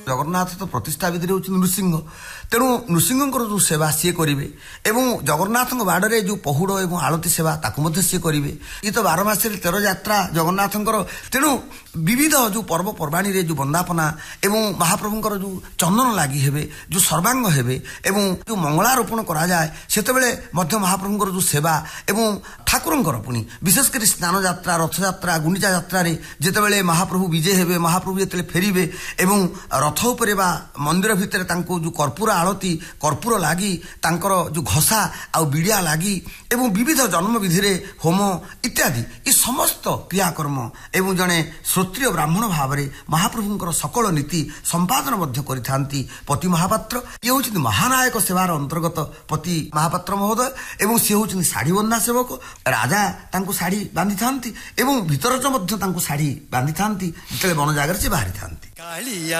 ଜଗନ୍ନାଥ ତ ପ୍ରତିଷ୍ଠା ବିଧିରେ ହେଉଛନ୍ତି ନୃସିଂହ। ତେଣୁ ନୃସିଂହଙ୍କର ଯେଉଁ ସେବା ସିଏ କରିବେ ଏବଂ ଜଗନ୍ନାଥଙ୍କ ବାଡ଼ରେ ଯେଉଁ ପହୁଡ଼ ଏବଂ ଆଳତି ସେବା ତାକୁ ମଧ୍ୟ ସିଏ କରିବେ। ଇଏ ତ 12 ମାସରେ 13 ଯାତ୍ରା ଜଗନ୍ନାଥଙ୍କର। ତେଣୁ ବିବିଧ ଯେଉଁ ପର୍ବପର୍ବାଣୀରେ ଯେଉଁ ବନ୍ଦାପନା ଏବଂ ମହାପ୍ରଭୁଙ୍କର ଯେଉଁ ଚନ୍ଦନ ଲାଗି ହେବେ, ଯେଉଁ ସର୍ବାଙ୍ଗ ହେବେ ଏବଂ ଯେଉଁ ମଙ୍ଗଳାରୋପଣ କରାଯାଏ, ସେତେବେଳେ ମଧ୍ୟ ମହାପ୍ରଭୁଙ୍କର ଯେଉଁ ସେବା ଏବଂ ଠାକୁରଙ୍କର ପୁଣି ବିଶେଷ କରି ସ୍ନାନ ଯାତ୍ରା, ରଥଯାତ୍ରା, ଗୁଣ୍ଡିଚା ଯାତ୍ରାରେ ଯେତେବେଳେ ମହାପ୍ରଭୁ ବିଜେ ହେବେ, ମହାପ୍ରଭୁ ଯେତେବେଳେ ଫେରିବେ ଏବଂ ରଥ ଉପରେ ବା ମନ୍ଦିର ଭିତରେ ତାଙ୍କୁ ଯେଉଁ କର୍ପୂର ଆଳତି, କର୍ପୂର ଲାଗି, ତାଙ୍କର ଯେଉଁ ଘଷା ଆଉ ବିଡ଼ିଆ ଲାଗି ଏବଂ ବିବିଧ ଜନ୍ମବିଧିରେ ହୋମ ଇତ୍ୟାଦି ଏ ସମସ୍ତ କ୍ରିୟାକର୍ମ ଏବଂ ଜଣେ ଶ୍ରୋତ୍ରିୟ ବ୍ରାହ୍ମଣ ଭାବରେ ମହାପ୍ରଭୁଙ୍କର ସକଳ ନୀତି ସମ୍ପାଦନ ମଧ୍ୟ କରିଥାନ୍ତି ପତି ମହାପାତ୍ର। ଇଏ ହେଉଛନ୍ତି ମହାନାୟକ ସେବାର ଅନ୍ତର୍ଗତ ପତି ମହାପାତ୍ର ମହୋଦୟ ଏବଂ ସିଏ ହେଉଛନ୍ତି ଶାଢ଼ୀ ବନ୍ଧା ସେବକ। ରାଜା ତାଙ୍କୁ ଶାଢ଼ୀ ବାନ୍ଧିଥାନ୍ତି ଏବଂ ଭିତରଜ ମଧ୍ୟ ତାଙ୍କୁ ଶାଢ଼ୀ ବାନ୍ଧିଥାନ୍ତି ଯେତେବେଳେ ବନ ଜାଗାରେ ସେ ବାହାରିଥାନ୍ତି।